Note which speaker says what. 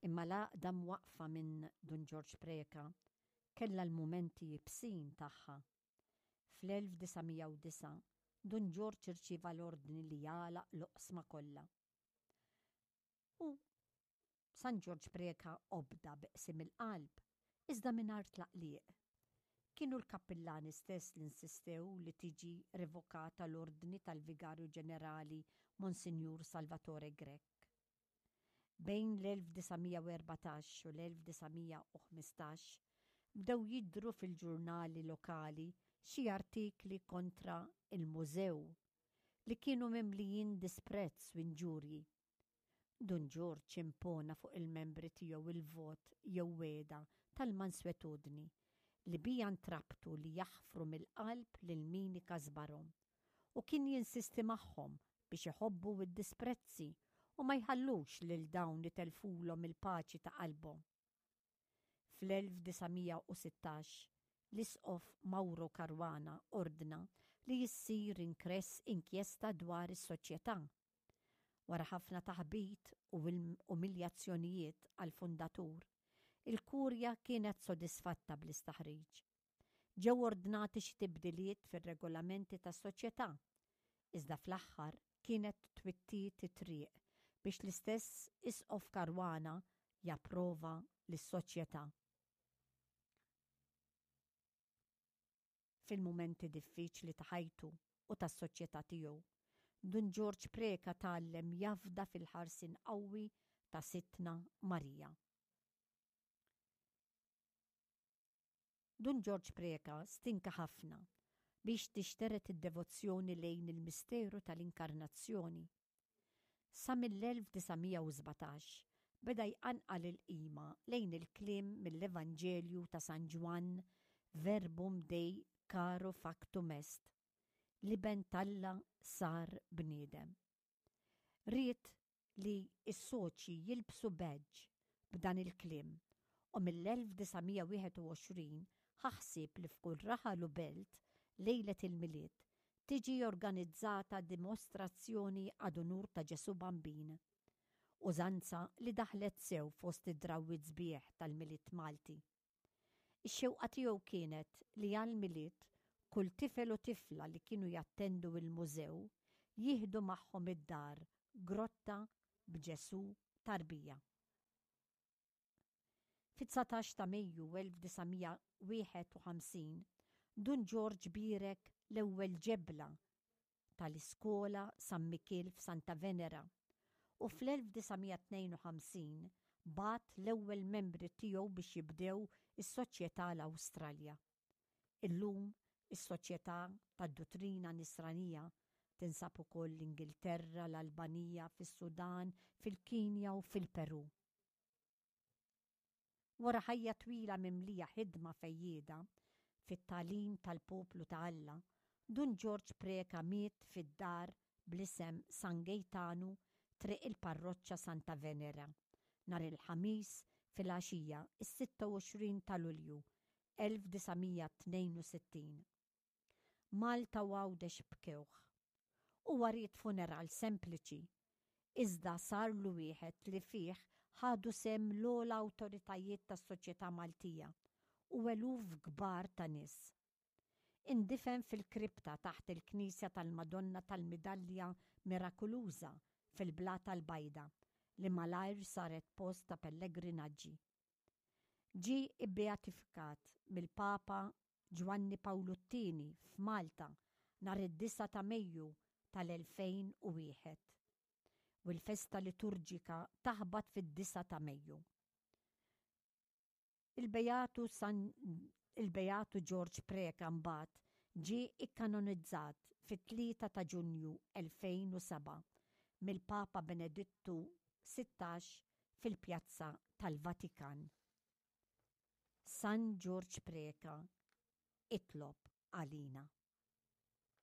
Speaker 1: Imma l-għaqda mwaqfa minn Don George Preka kella l-mumenti jibsin tagħha. Fl-1909 Don George irċieva l-ordni li jagħlaq l-oqsma kollha. U San George Preka obda beqsim il-qalb, iżda mingħajr tlaqliq. Kienu l-kappillani stess li insistew li tiġi revokata l-ordni tal-Vigarju Ġenerali Monsinjur Salvatore Grech. Bejn l-1914 u l-1915 bdew jidhru fil-ġurnali lokali xi artikli kontra il-mużew li kienu mimlijin disprezz u inġurji. Don George impona fuq il-membri tiegħu il-vot jew weda tal-mansuetudni li bija ntrabtu li jaħfru mill-qalb lil min ikasbarhom u kien jinsisti magħhom biex iħobbu id-disprezzi u ma jħallux lil dawn li telfulhom il-paċi ta' qalbhom. Fl-1916 l-isqof Mauro Caruana ordna li jissir inkjesta dwar is-soċjetà. Wara ħafna taħbit u umiljazzjonijiet għall-fundatur, il-kurja kienet sodisfatta bl-istaħriġ. Ġew ordnati xi tibdiliet fir-regolamenti tas-soċjetà, iżda fl-aħħar kienet twittiet it-triq biex l-istess isqof Caruana japprova lis-soċjetà. Fil-mumenti diffiċli ta' ħajtu u tas-soċjetà tiegħu, Don George Preka tgħallem jafda fil-ħarsin qawwi ta' Sittna Marija. Don George Preka stinka ħafna biex tixteret id-devozzjoni lejn il-misteru tal-inkarnazzjoni. Sa mill-1917 beda jqanqal il-qima lejn il-kliem mill-Evanġelju ta' San Ġwan verbum Dei caro factum est, li bentalla sar bniedem. Ried li s-soċi jilbsu beġġ b'dan il-kliem u mill-1921 ħaħsib li f'kull raħal u belt lejlet il-milied tiġi organizzata dimostrazzjoni għad onur ta' Ġesu Bambin. Użanza li daħlet sew fost id-drawwiet sbieħ tal-milied Malti. Ix-xewqa tiegħu kienet li għall-milied kull tifel u tifla li kienu jattendu il-mużew jieħdu magħhom id-dar grotta b'Ġesu tarbija. Fit-19 ta' Mejju 1951 Don George birek l-ewwel ġebla tal-iskola San Mikil f'Santa Venera u fl-1952 bat l-ewwel membri tiegħu biex jibdew is-Soċjetà l-Awstralja. Illum is-Soċjetà tad-Dottrina Nisranija tinsab ukoll l-Ingilterra, l-Albanija, fis-Sudan, fil-Kinja u fil-Peru. Wara ħajja twila mimlija ħidma fejjieda fit-tagħlim tal-poplu ta' Alla, Don George Preka miet fid-dar bl-isem San Gaetano triq il-parroċċa Santa Venera nhar il-ħamis fil-għaxija is-26 ta' Lulju 1962. Malta għawdex bkewħ. Huwa ried funeral sempliċi, iżda sarlu wieħed li fih ħadu sem l-ogħla awtoritajiet tas-soċjetà Maltija u eluf kbar ta' nies. Indifen fil-kripta taħt il-Knisja tal-Madonna tal-Midalja Mirakoluża fil-Blat tal-Bajda li malajr saret post ta' pellegrinaġġi. Ġi ibbeatifikat mill-Papa Giovanni Paolo II f'Malta nhar id-9 ta' Mejju tal-2001 u l-festa liturġika taħbat fid-9 ta' Mejju. Il-Bejatu George Preka mbagħad ġie ikkanonizzat fit-3 ta' Ġunju 2007 mill-Papa Benedittu XVI fil-Pjazza tal-Vatikan. San George Preka, itlob għalina.